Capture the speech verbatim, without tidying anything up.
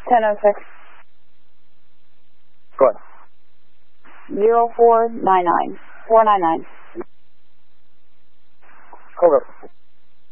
ten oh six. Go ahead. Zero four nine nine. Four nine nine. Over.